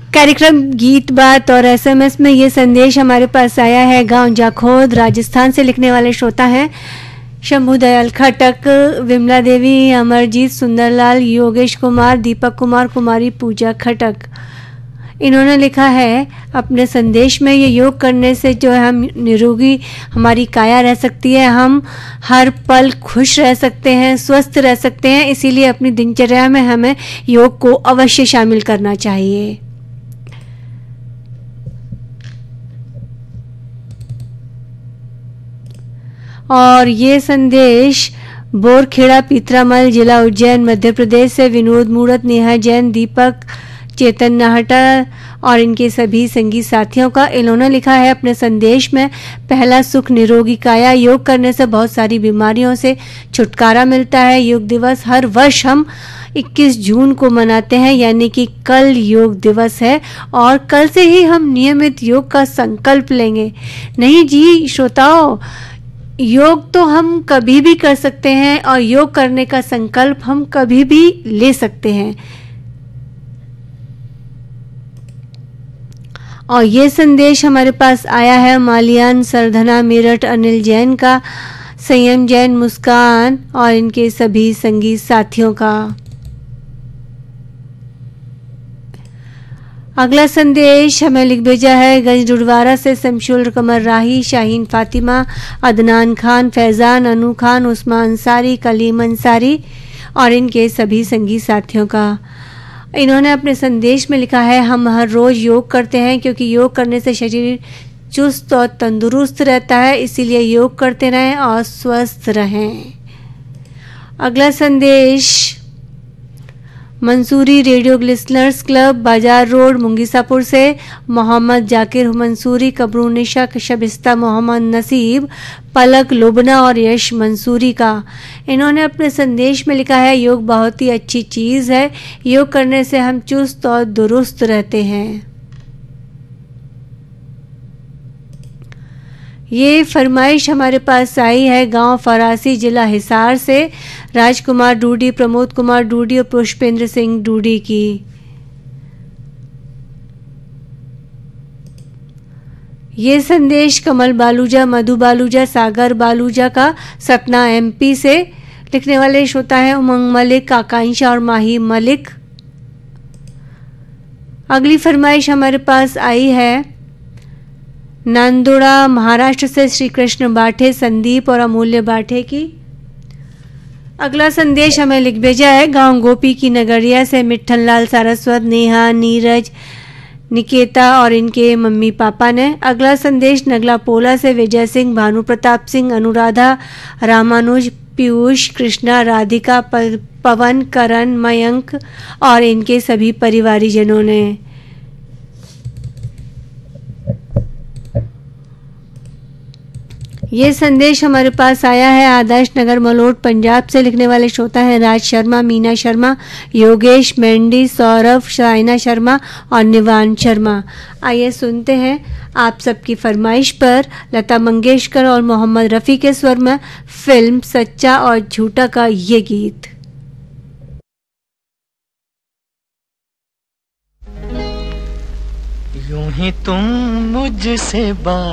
कार्यक्रम गीत बात और एसएमएस में ये संदेश हमारे पास आया है। गांव जाखोद राजस्थान से लिखने वाले श्रोता हैं शंभू दयाल खटक, विमला देवी, अमरजीत, सुंदरलाल, योगेश कुमार, दीपक कुमार, कुमारी पूजा खटक। इन्होंने लिखा है अपने संदेश में, ये योग करने से जो है हम निरोगी हमारी काया रह सकती है, हम हर पल खुश रह सकते हैं, स्वस्थ रह सकते हैं। इसीलिए अपनी दिनचर्या में हमें योग को अवश्य शामिल करना चाहिए। और ये संदेश बोरखेड़ा पीतरामल, जिला उज्जैन, मध्य प्रदेश से विनोद मूरत, नेहा जैन, दीपक, चेतन नाहटा और इनके सभी संगीत साथियों का। इन्होंने लिखा है अपने संदेश में, पहला सुख निरोगी काया। योग करने से बहुत सारी बीमारियों से छुटकारा मिलता है। योग दिवस हर वर्ष हम 21 जून को मनाते हैं, यानी कि कल योग दिवस है और कल से ही हम नियमित योग का संकल्प लेंगे। नहीं जी श्रोताओं, योग तो हम कभी भी कर सकते हैं और योग करने का संकल्प हम कभी भी ले सकते हैं। और ये संदेश हमारे पास आया है मालियान, सरधना, मेरठ, अनिल जैन का, संयम जैन, मुस्कान और इनके सभी संगीत साथियों का। अगला संदेश हमें लिख भेजा है गंजडुडवारा से शमशुल कमर राही, शाहीन फातिमा, अदनान खान, फैजान, अनु खान, उस्मान अंसारी, कलीम अंसारी और इनके सभी संगीत साथियों का। इन्होंने अपने संदेश में लिखा है, हम हर रोज योग करते हैं क्योंकि योग करने से शरीर चुस्त और तंदुरुस्त रहता है, इसीलिए योग करते रहें और स्वस्थ रहें। अगला संदेश मंसूरी रेडियो लिसनर्स क्लब, बाजार रोड, मुंगीसापुर से मोहम्मद जाकिर मंसूरी, कबरूनिशा, शबिस्ता, मोहम्मद नसीब, पलक लोबना और यश मंसूरी का। इन्होंने अपने संदेश में लिखा है, योग बहुत ही अच्छी चीज़ है, योग करने से हम चुस्त और दुरुस्त रहते हैं। ये फरमाइश हमारे पास आई है गांव फरासी, जिला हिसार से राजकुमार डूडी, प्रमोद कुमार डूडी और पुष्पेंद्र सिंह डूडी की। ये संदेश कमल बालूजा, मधु बालूजा, सागर बालूजा का सतना एमपी से लिखने वाले श्रोता है उमंग मलिक, आकांक्षा और माही मलिक। अगली फरमाइश हमारे पास आई है नांदोड़ा महाराष्ट्र से श्री कृष्ण बाठे, संदीप और अमूल्य बाठे की। अगला संदेश हमें लिख भेजा है गांव गोपी की नगरिया से मिट्ठनलाल, सारस्वत, नेहा, नीरज, निकेता और इनके मम्मी पापा ने। अगला संदेश नगला पोला से विजय सिंह, भानु प्रताप सिंह, अनुराधा, रामानुज, पीयूष, कृष्णा, राधिका, पवन, करण, मयंक और इनके सभी परिवारीजनों ने। ये संदेश हमारे पास आया है आदर्श नगर मलोट पंजाब से लिखने वाले श्रोता हैं राज शर्मा, मीना शर्मा, योगेश मेंडी, सौरभ, साइना शर्मा और निवान शर्मा। आइए सुनते हैं आप सबकी फरमाइश पर लता मंगेशकर और मोहम्मद रफ़ी के स्वर में फिल्म सच्चा और झूठा का ये गीत। यूं ही तुम मुझसे बात